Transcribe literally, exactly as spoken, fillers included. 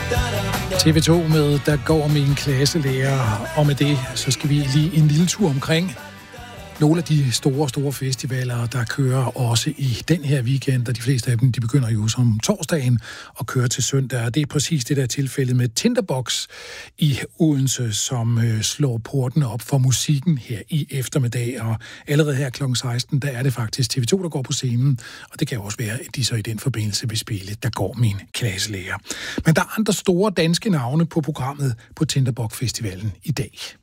T V to med Der går min klasselærer, og med det så skal vi lige en lille tur omkring nogle af de store, store festivaler, der kører også i den her weekend, og de fleste af dem, de begynder jo som torsdagen og kører til søndag, og det er præcis det der tilfælde med Tinderbox i Odense, som øh, slår portene op for musikken her i eftermiddag, og allerede her klokken seksten, der er det faktisk T V to, der går på scenen, og det kan jo også være, at de så i den forbindelse vil spille Der går min klasselærer. Men der er andre store danske navne på programmet på Tinderbox Festivalen i dag.